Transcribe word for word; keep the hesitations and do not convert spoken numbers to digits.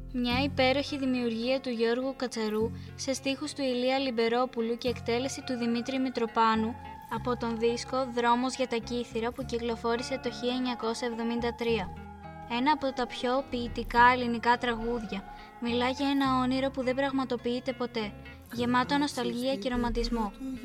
Μια υπέροχη δημιουργία του Γιώργου Κατσαρού σε στίχους του Ηλία Λιμπερόπουλου και εκτέλεση του Δημήτρη Μητροπάνου από τον δίσκο «Δρόμος για τα Κύθυρα» που κυκλοφόρησε το χίλια εννιακόσια εβδομήντα τρία. Ένα από τα πιο ποιητικά ελληνικά τραγούδια. Μιλά για ένα όνειρο που δεν πραγματοποιείται ποτέ, γεμάτο νοσταλγία και ρομαντισμό.